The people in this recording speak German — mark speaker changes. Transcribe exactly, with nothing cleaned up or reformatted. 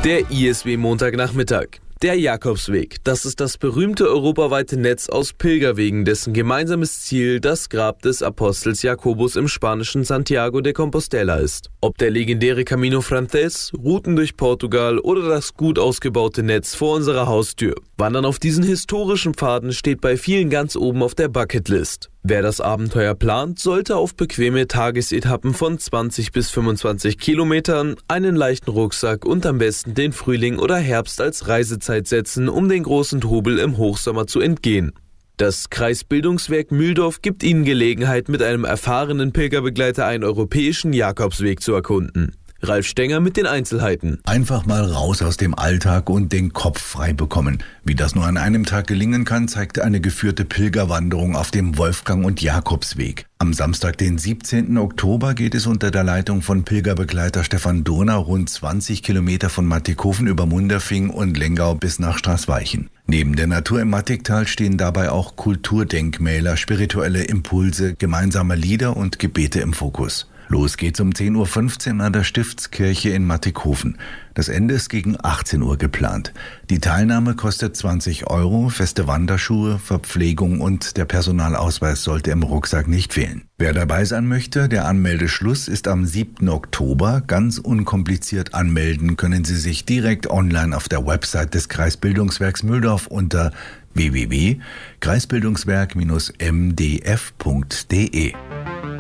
Speaker 1: Der I S W Montagnachmittag. Der Jakobsweg, das ist das berühmte europaweite Netz aus Pilgerwegen, dessen gemeinsames Ziel das Grab des Apostels Jakobus im spanischen Santiago de Compostela ist. Ob der legendäre Camino Frances, Routen durch Portugal oder das gut ausgebaute Netz vor unserer Haustür. Wandern auf diesen historischen Pfaden steht bei vielen ganz oben auf der Bucketlist. Wer das Abenteuer plant, sollte auf bequeme Tagesetappen von zwanzig bis fünfundzwanzig Kilometern, einen leichten Rucksack und am besten den Frühling oder Herbst als Reisezeit setzen, um den großen Trubel im Hochsommer zu entgehen. Das Kreisbildungswerk Mühldorf gibt Ihnen Gelegenheit, mit einem erfahrenen Pilgerbegleiter einen europäischen Jakobsweg zu erkunden. Ralf Stenger mit den Einzelheiten.
Speaker 2: Einfach mal raus aus dem Alltag und den Kopf frei bekommen. Wie das nur an einem Tag gelingen kann, zeigt eine geführte Pilgerwanderung auf dem Wolfgang- und Jakobsweg. Am Samstag, den siebzehnten Oktober, geht es unter der Leitung von Pilgerbegleiter Stefan Durner rund zwanzig Kilometer von Mattighofen über Munderfing und Lengau bis nach Straßweichen. Neben der Natur im Mattigtal stehen dabei auch Kulturdenkmäler, spirituelle Impulse, gemeinsame Lieder und Gebete im Fokus. Los geht's um zehn Uhr fünfzehn an der Stiftskirche in Mattighofen. Das Ende ist gegen achtzehn Uhr geplant. Die Teilnahme kostet zwanzig Euro, feste Wanderschuhe, Verpflegung und der Personalausweis sollte im Rucksack nicht fehlen. Wer dabei sein möchte, der Anmeldeschluss ist am siebten Oktober. Ganz unkompliziert anmelden können Sie sich direkt online auf der Website des Kreisbildungswerks Mühldorf unter w w w punkt kreisbildungswerk dash m d f punkt d e.